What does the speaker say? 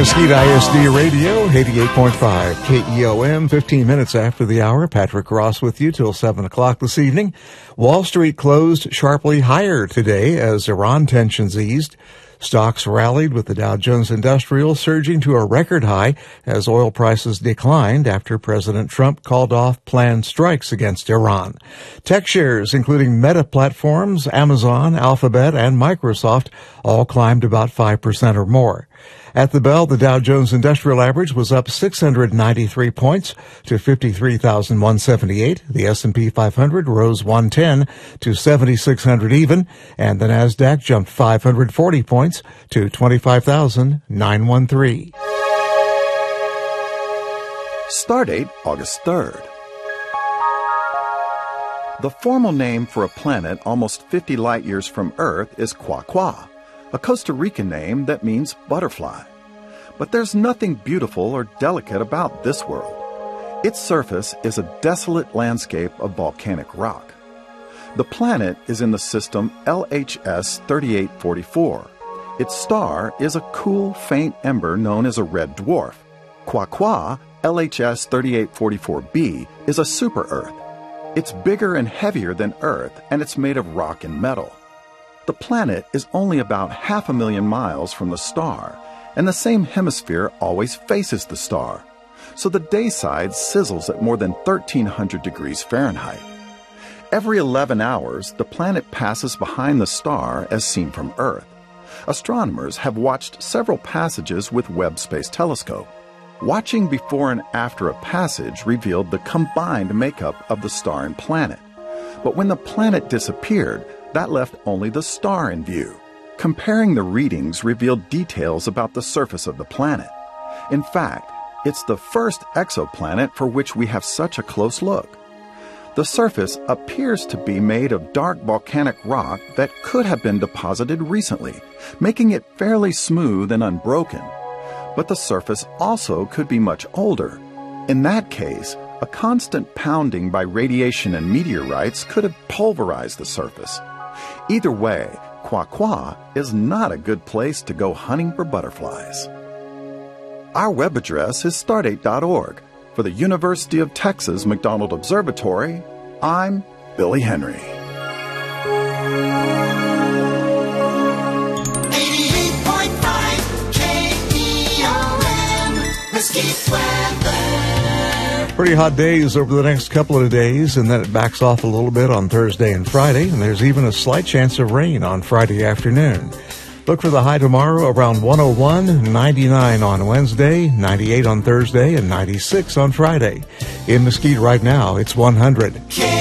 Mesquite ISD Radio, 88.5 KEOM, 15 minutes after the hour. Patrick Ross with you till 7 o'clock this evening. Wall Street closed sharply higher today as Iran tensions eased. Stocks rallied with the Dow Jones Industrial surging to a record high as oil prices declined after President Trump called off planned strikes against Iran. Tech shares, including Meta Platforms, Amazon, Alphabet, and Microsoft, all climbed about 5% or more. At the bell, the Dow Jones Industrial Average was up 693 points to 53,178. The S&P 500 rose 110 to 7,600 even, and the Nasdaq jumped 540 points to 25,913. Stardate August 3rd. The formal name for a planet almost 50 light years from Earth is Kwa Kwa, a Costa Rican name that means butterfly. But there's nothing beautiful or delicate about this world. Its surface is a desolate landscape of volcanic rock. The planet is in the system LHS 3844. Its star is a cool, faint ember known as a red dwarf. Kwa Kwa, LHS 3844b, is a super-Earth. It's bigger and heavier than Earth, and it's made of rock and metal. The planet is only about 500,000 miles from the star, and the same hemisphere always faces the star, so the day side sizzles at more than 1,300 degrees Fahrenheit. Every 11 hours, the planet passes behind the star as seen from Earth. Astronomers have watched several passages with Webb Space Telescope. Watching before and after a passage revealed the combined makeup of the star and planet. But when the planet disappeared, that left only the star in view. Comparing the readings revealed details about the surface of the planet. In fact, it's the first exoplanet for which we have such a close look. The surface appears to be made of dark volcanic rock that could have been deposited recently, making it fairly smooth and unbroken. But the surface also could be much older. In that case, a constant pounding by radiation and meteorites could have pulverized the surface. Either way, Kwa Kwa is not a good place to go hunting for butterflies. Our web address is stardate.org. For the University of Texas McDonald Observatory, I'm Billy Henry. 88.5 KEOM, Mesquite weather. Pretty hot days over the next couple of days, and then it backs off a little bit on Thursday and Friday, and there's even a slight chance of rain on Friday afternoon. Look for the high tomorrow around 101, 99 on Wednesday, 98 on Thursday, and 96 on Friday. In Mesquite right now, it's 100.